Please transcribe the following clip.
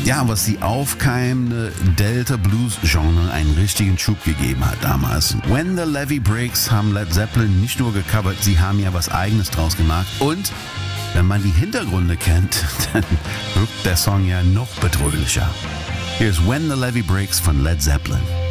Ja, was die aufkeimende Delta Blues Genre einen richtigen Schub gegeben hat damals. When the Levee Breaks haben Led Zeppelin nicht nur gecovert, sie haben ja was Eigenes draus gemacht. Und wenn man die Hintergründe kennt, dann wirkt der Song ja noch bedrohlicher. Hier ist When the Levee Breaks von Led Zeppelin.